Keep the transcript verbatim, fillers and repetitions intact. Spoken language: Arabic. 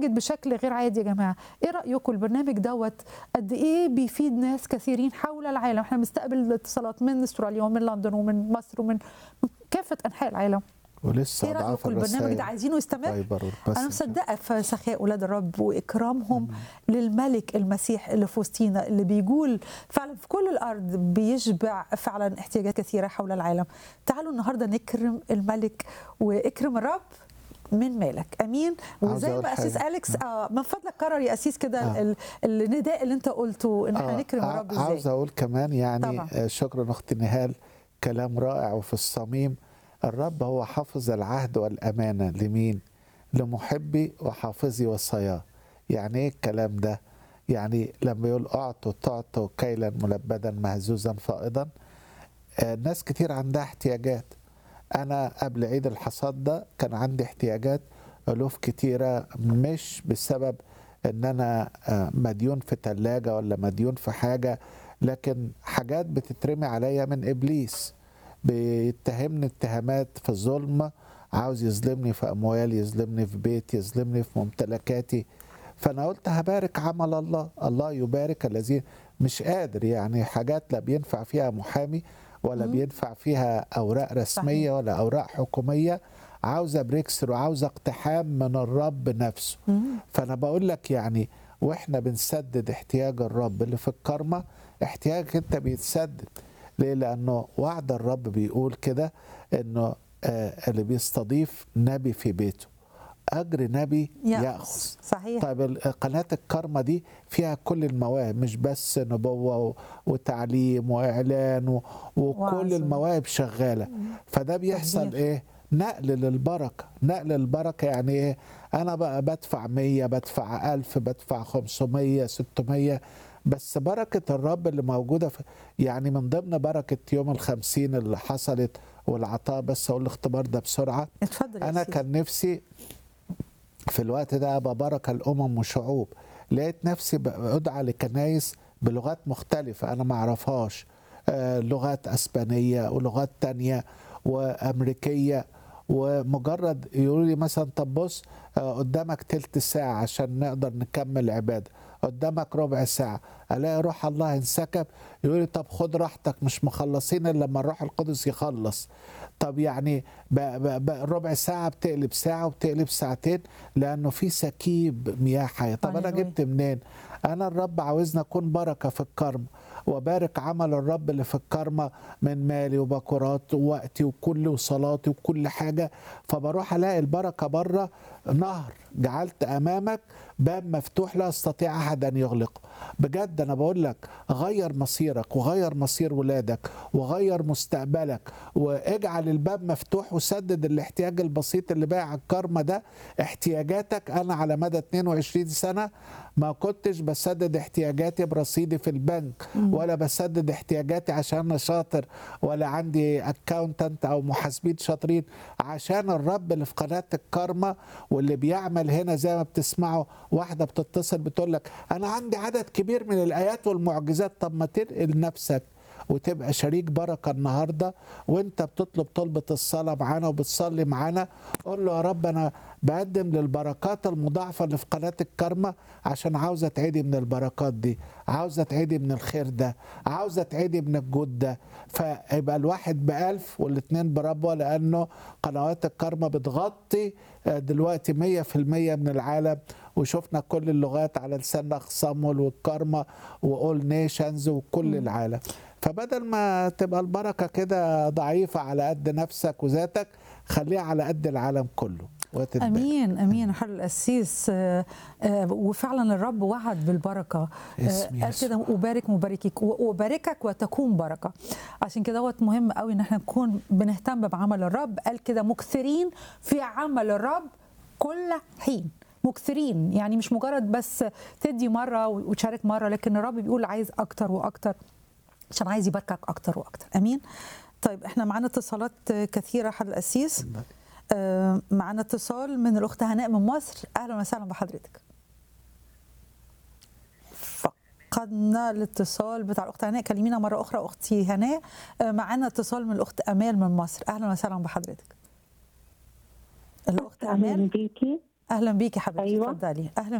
بيتواجد بشكل غير عادي يا جماعه. ايه رايكم البرنامج دوت قد ايه بيفيد ناس كثيرين حول العالم؟ احنا بنستقبل اتصالات من استراليا ومن لندن ومن مصر ومن كافه انحاء العالم. ولسه ايه اضعاف رايكم البرنامج ده الرسائل عايزينه يستمر؟ فايبر انا والباسنجر. مصدقه في سخاء اولاد الرب واكرامهم للملك المسيح اللي في وسطينا، اللي بيقول فعلا في كل الارض بيشبع فعلا احتياجات كثيره حول العالم. تعالوا النهارده نكرم الملك واكرم الرب من مالك. امين. عاوز وزي أقول ما اسيس حاجة. اليكس آه من فضلك كرر يا اسيس كده آه. ال- النداء اللي انت قلته ان احنا آه، نكرم ع- الرب عاوز ازاي. اقول كمان يعني طبعا. آه، شكرا اختي نهال، كلام رائع وفي الصميم. الرب هو حافظ العهد والامانه لمين؟ لمحبي وحافظي وصاياه. يعني ايه الكلام ده؟ يعني لما يقول اعطوا تعطوا كيلا ملبدا مهزوزا فائضا. آه، ناس كتير عندها احتياجات. انا قبل عيد الحصاد ده كان عندي احتياجات الوف كتيره، مش بسبب ان انا آه، مديون في ثلاجه ولا مديون في حاجه، لكن حاجات بتترمي عليا من ابليس، بيتهمني اتهامات في الظلم، عاوز يظلمني في اموالي، يظلمني في بيتي، يظلمني في ممتلكاتي. فانا قلت هبارك عمل الله، الله يبارك الذين. مش قادر يعني حاجات لا بينفع فيها محامي ولا مم. بينفع فيها اوراق رسميه صحيح. ولا اوراق حكوميه، عاوزه بريكسر وعاوزه اقتحام من الرب نفسه. مم. فانا بقول لك يعني واحنا بنسدد احتياج الرب اللي في الكرمه، احتياجك انت بيتسدد. ليه؟ لانه وعد الرب بيقول كده انه آه اللي بيستضيف نبي في بيته اجر نبي يأخذ. ياخذ. صحيح. طيب ال- قناه الكرمه دي فيها كل المواهب، مش بس نبوه و- وتعليم واعلان و- وكل وعظ. المواهب شغاله. فده بيحصل تدبير. ايه؟ نقل للبركه. نقل البركه يعني ايه؟ انا بقى بدفع مية، بدفع ألف، بدفع خمسمية ستمية، بس بركه الرب اللي موجوده في، يعني من ضمن بركه يوم الخمسين اللي حصلت والعطاء. بس اقول الاختبار ده بسرعه. اتفضل يا انا اسيس. كان نفسي في الوقت ده ابقى بركه الامم وشعوب. لقيت نفسي ادعى لكنايس بلغات مختلفه انا ما اعرفهاش، آه لغات اسبانيه ولغات تانية وامريكيه. ومجرد يقولوا لي مثلا طب بص آه قدامك تلت ساعه عشان نقدر نكمل عباده، قدامك ربع ساعه، الاقي روح الله انسكب يقول لي طب خد راحتك، مش مخلصين الا لما الروح القدس يخلص. طب يعني بقى بقى بقى ربع ساعة بتقلب ساعة وبتقلب ساعتين، لأنه في سكيب مياه حية. طب أنا هللويا. جبت منين؟ أنا الرب عاوزنا أكون بركة في الكرم، وبارك عمل الرب اللي في الكرمة من مالي وبكرات ووقتي وكل وصلاتي وكل حاجة. فبروح ألاقي البركة بره نهر، جعلت أمامك باب مفتوح لا يستطيع أحد أن يغلقه. بجد أنا بقول لك غير مصيرك وغير مصير ولادك وغير مستقبلك، واجعل الباب مفتوح وسدد الاحتياج البسيط اللي باقي على الكرمة ده. احتياجاتك أنا على مدى اتنين وعشرين سنة ما كنتش بسدد احتياجاتي برصيدي في البنك، ولا بسدد احتياجاتي عشان انا شاطر ولا عندي اكاونتنت او محاسبين شاطرين، عشان الرب اللي في قناة الكرمة واللي بيعمل هنا. زي ما بتسمعوا واحدة بتتصل بتقول لك انا عندي عدد كبير من الايات والمعجزات. طب ما تنقل نفسك وتبقى شريك بركة النهاردة وانت بتطلب طلبة الصلاة معانا وبتصلي معانا. قول له يا رب انا بقدم للبركات المضاعفة اللي في قناة الكرمة، عشان عاوزة تعيدي من البركات دي، عاوزة تعيدي من الخير ده، عاوزة تعيدي من الجود ده. فيبقى الواحد بألف والاتنين بربوة، لأنه قنوات الكرمة بتغطي دلوقتي مية في المية من العالم. وشفنا كل اللغات على لسان صامول والكرمة وأول نيشنز وكل العالم. فبدل ما تبقى البركة كده ضعيفة على قد نفسك وذاتك، خليها على قد العالم كله وتتبارك. امين امين. حل القسيس آه، آه، وفعلا الرب وعد بالبركه. آه، اسم قال يسوع. كده وبارك مباركك وباركك وتكون بركه. عشان كده دوت مهم قوي ان احنا نكون بنهتم بعمل الرب. قال كده مكثرين في عمل الرب كل حين. مكثرين يعني مش مجرد بس تدي مره وتشارك مره، لكن الرب بيقول عايز اكتر واكتر عشان عايز يباركك اكتر واكتر. امين. طيب احنا معانا اتصالات كثيره حل القسيس. آه، معانا اتصال من الاخت هناء من مصر. اهلا وسهلا بحضرتك. فقدنا الاتصال بتاع الاخت هناء، كلمينا مره اخرى اختي هناء. آه، معانا اتصال من الاخت امال من مصر. اهلا وسهلا بحضرتك. الاخت أهلا امال. بيكي. اهلا بيكي حبيبتي، أيوة. اتفضلي. اهلا